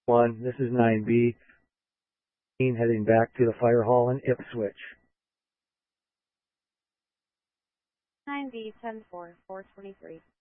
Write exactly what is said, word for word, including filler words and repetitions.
one, this is nine B, heading back to the fire hall in Ipswich. nine B, ten four, four twenty-three.